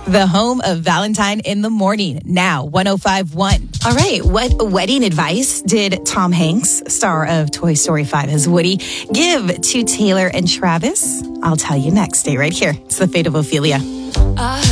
The home of Valentine in the Morning, now 105.1. All right, what wedding advice did Tom Hanks, star of Toy Story 5 as Woody, give to Taylor and Travis? I'll tell you next. Stay right here. It's The Fate of Ophelia.